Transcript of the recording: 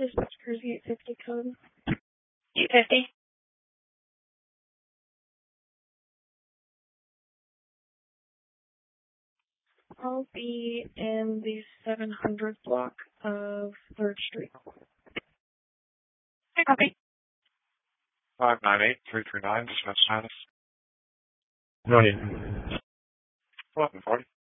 Dispatch Cruise 850 code. 850. I'll be in the 700 block of 3rd Street. I copy. 598-339, dispatch status. Running. 1140.